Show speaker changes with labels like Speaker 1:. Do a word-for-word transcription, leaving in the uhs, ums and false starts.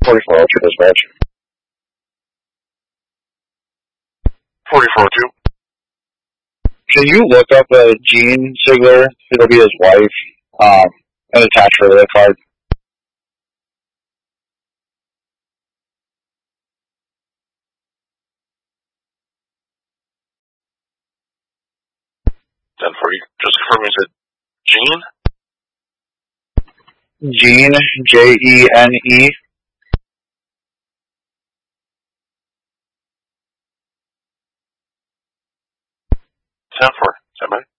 Speaker 1: forty-four oh two dispatch.
Speaker 2: forty-four oh two.
Speaker 1: Can you look up a Gene Sigler? It'll be his wife, um, and attach her to the card.
Speaker 2: ten forty. Just confirming, is it Gene?
Speaker 1: Gene, J E N E.
Speaker 2: ten four. Stand by.